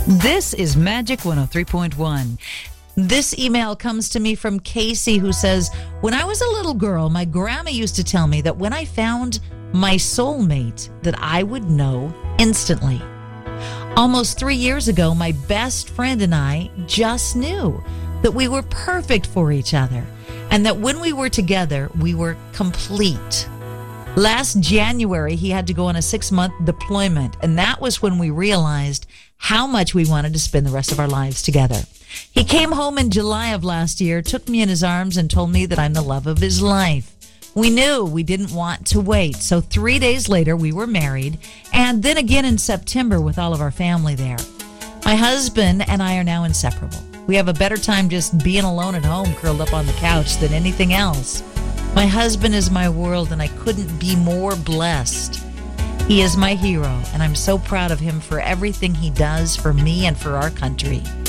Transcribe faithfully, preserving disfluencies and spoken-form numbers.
This is Magic one oh three point one. This email comes to me from Casey, who says, when I was a little girl, my grandma used to tell me that when I found my soulmate, that I would know instantly. Almost three years ago, my best friend and I just knew that we were perfect for each other and that when we were together, we were complete. Last January, he had to go on a six-month deployment, and that was when we realized how much we wanted to spend the rest of our lives together. He came home in July of last year, took me in his arms, and told me that I'm the love of his life. We knew we didn't want to wait, so three days later, we were married, and then again in September with all of our family there. My husband and I are now inseparable. We have a better time just being alone at home, curled up on the couch, than anything else. My husband is my world, and I couldn't be more blessed. He is my hero, and I'm so proud of him for everything he does for me and for our country.